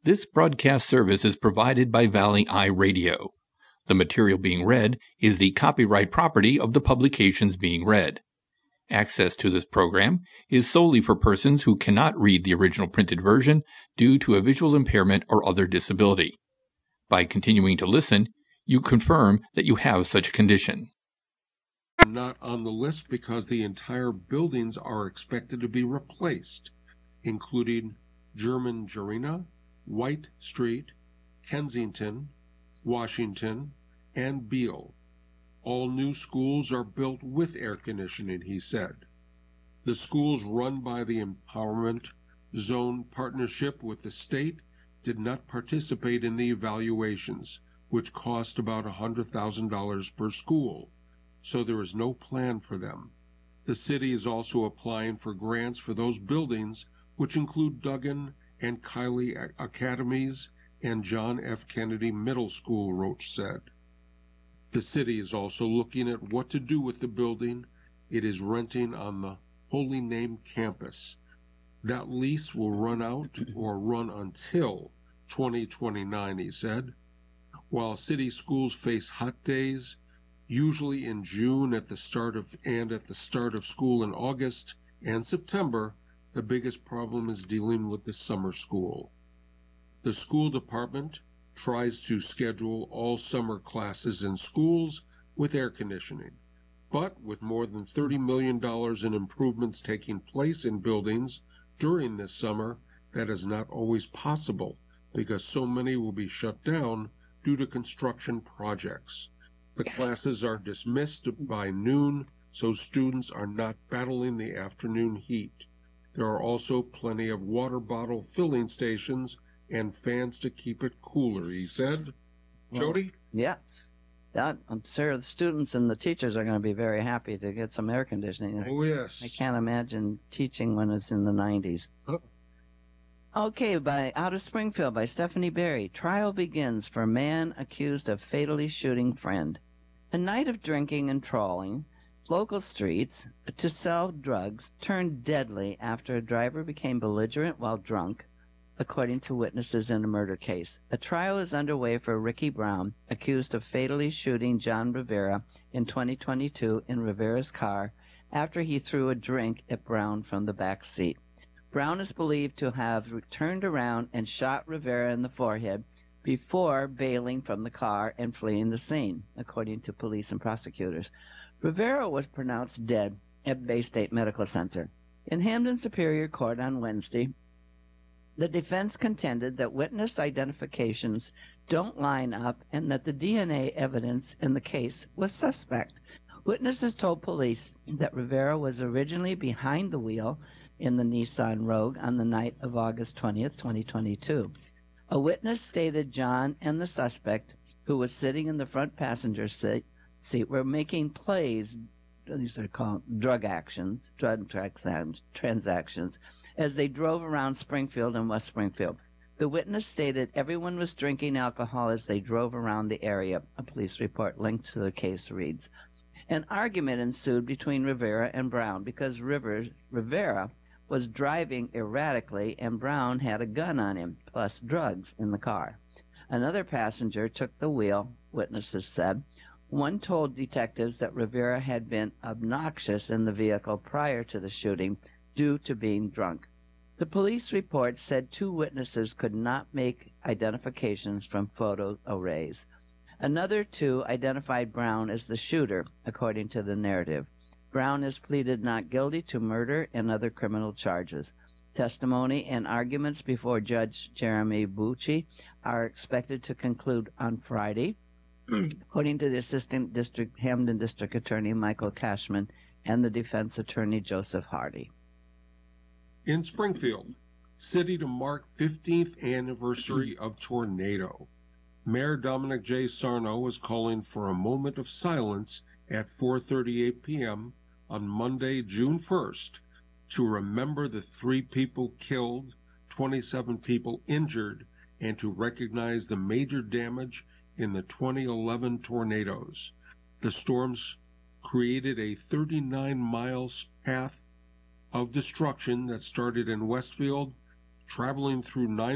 This broadcast service is provided by Valley Eye Radio. The material being read is the copyright property of the publications being read. Access to this program is solely for persons who cannot read the original printed version due to a visual impairment or other disability. By continuing to listen, you confirm that you have such a condition. Not on the list because the entire buildings are expected to be replaced, including German Jarina, White Street, Kensington, Washington, and Beale. All new schools are built with air conditioning, he said. The schools run by the Empowerment Zone partnership with the state did not participate in the evaluations, which cost about $100,000 per school, so there is no plan for them. The city is also applying for grants for those buildings, which include Duggan and Kiley Academies and John F. Kennedy Middle School, Roach said. The city is also looking at what to do with the building it is renting on the Holy Name campus. That lease will run out or run until 2029, he said. While city schools face hot days, usually in June at the start of school in August and September, the biggest problem is dealing with the summer school. The school department tries to schedule all summer classes in schools with air conditioning, but with more than $30 million in improvements taking place in buildings during this summer, that is not always possible because so many will be shut down due to construction projects. The classes are dismissed by noon, so students are not battling the afternoon heat. There are also plenty of water bottle filling stations and fans to keep it cooler, he said. Well, Jody? Yes. I'm sure the students and the teachers are going to be very happy to get some air conditioning. Oh, yes. I can't imagine teaching when it's in the 90s. Huh? Okay, out of Springfield by Stephanie Berry. Trial begins for man accused of fatally shooting friend. A night of drinking and trawling local streets to sell drugs turned deadly after a driver became belligerent while drunk, according to witnesses in a murder case. A trial is underway for Ricky Brown, accused of fatally shooting John Rivera in 2022 in Rivera's car after he threw a drink at Brown from the back seat. Brown is believed to have turned around and shot Rivera in the forehead before bailing from the car and fleeing the scene, according to police and prosecutors. Rivera was pronounced dead at Bay State Medical Center. In Hamden Superior Court on Wednesday, the defense contended that witness identifications don't line up and that the DNA evidence in the case was suspect. Witnesses told police that Rivera was originally behind the wheel in the Nissan Rogue on the night of August 20th, 2022. A witness stated John and the suspect, who was sitting in the front passenger seat, were making plays, these are called drug transactions, as they drove around Springfield and West Springfield. The witness stated everyone was drinking alcohol as they drove around the area, a police report linked to the case reads. An argument ensued between Rivera and Brown because Rivera was driving erratically and Brown had a gun on him, plus drugs in the car. Another passenger took the wheel, witnesses said. One told detectives that Rivera had been obnoxious in the vehicle prior to the shooting due to being drunk. The police report said two witnesses could not make identifications from photo arrays. Another two identified Brown as the shooter, according to the narrative. Brown has pleaded not guilty to murder and other criminal charges. Testimony and arguments before Judge Jeremy Bucci are expected to conclude on Friday, according to the Assistant Hamden District Attorney Michael Cashman and the defense attorney Joseph Hardy. In Springfield, city to mark 15th anniversary of tornado. Mayor Dominic J. Sarno is calling for a moment of silence at 4:38 p.m. on Monday, June 1st, to remember the 3 people killed, 27 people injured, and to recognize the major damage in the 2011 tornadoes. The storms created a 39-mile path of destruction that started in Westfield, traveling through 9